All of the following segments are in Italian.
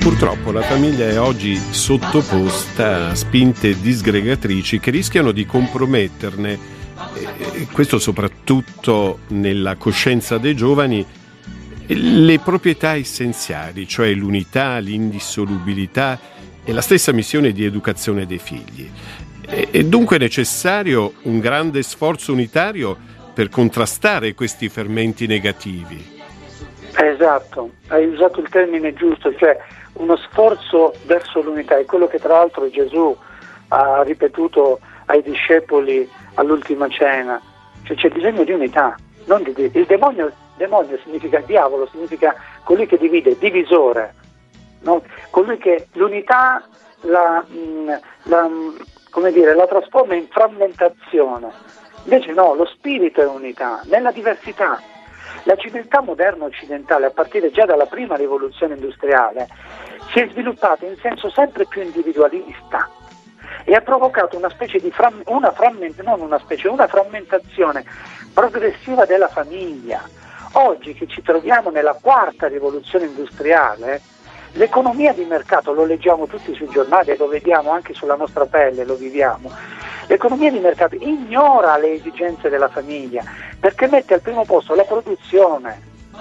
Purtroppo la famiglia è oggi sottoposta a spinte disgregatrici che rischiano di comprometterne, e questo soprattutto nella coscienza dei giovani, le proprietà essenziali, cioè l'unità, l'indissolubilità e la stessa missione di educazione dei figli. È dunque necessario un grande sforzo unitario per contrastare questi fermenti negativi. Esatto, hai usato il termine giusto, cioè uno sforzo verso l'unità, è quello che tra l'altro Gesù ha ripetuto ai discepoli all'ultima cena, cioè c'è bisogno di unità, non di il demonio significa diavolo, significa colui che divide, divisore, no? Colui che l'unità la trasforma in frammentazione, invece no, lo spirito è unità, nella diversità. La civiltà moderna occidentale, a partire già dalla prima rivoluzione industriale, si è sviluppata in senso sempre più individualista e ha provocato una specie di una frammentazione progressiva della famiglia. Oggi che ci troviamo nella quarta rivoluzione industriale, l'economia di mercato, lo leggiamo tutti sui giornali, lo vediamo anche sulla nostra pelle, lo viviamo. L'economia di mercato ignora le esigenze della famiglia perché mette al primo posto la produzione,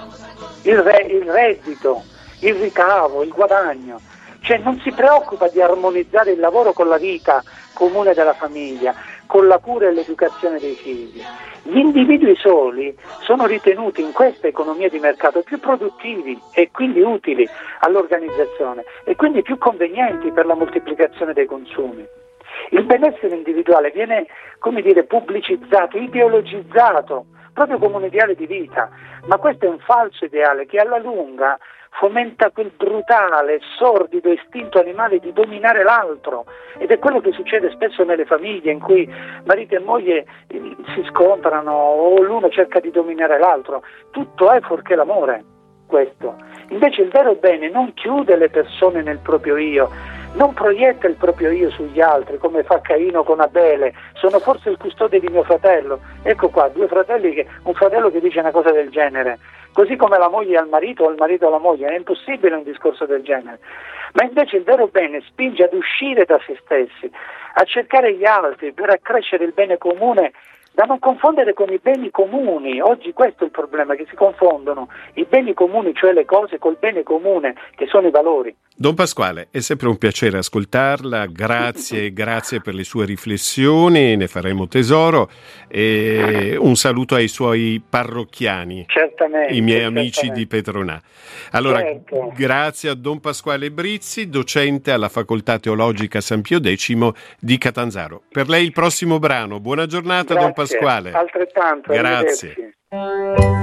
il reddito, il ricavo, il guadagno, cioè non si preoccupa di armonizzare il lavoro con la vita comune della famiglia, con la cura e l'educazione dei figli. Gli individui soli sono ritenuti in questa economia di mercato più produttivi e quindi utili all'organizzazione e quindi più convenienti per la moltiplicazione dei consumi. Il benessere individuale viene, pubblicizzato, ideologizzato, proprio come un ideale di vita, ma questo è un falso ideale che alla lunga fomenta quel brutale, sordido istinto animale di dominare l'altro, ed è quello che succede spesso nelle famiglie in cui marito e moglie si scontrano o l'uno cerca di dominare l'altro. Tutto è fuorché l'amore, questo. Invece il vero bene non chiude le persone nel proprio io, non proietta il proprio io sugli altri come fa Caino con Abele, sono forse il custode di mio fratello. Ecco qua, due fratelli, un fratello che dice una cosa del genere, così come la moglie al marito o il marito alla moglie, è impossibile un discorso del genere. Ma invece il vero bene spinge ad uscire da se stessi, a cercare gli altri per accrescere il bene comune, da non confondere con i beni comuni. Oggi questo è il problema, che si confondono i beni comuni, cioè le cose, col bene comune, che sono i valori. Don Pasquale, è sempre un piacere ascoltarla, grazie per le sue riflessioni, ne faremo tesoro, e un saluto ai suoi parrocchiani, Certamente, i miei amici di Petronà. Allora, certo. Grazie a Don Pasquale Brizzi, docente alla Facoltà Teologica San Pio X di Catanzaro. Per lei il prossimo brano, buona giornata. Grazie. Don Pasquale. Altrettanto. Grazie. Arrivederci.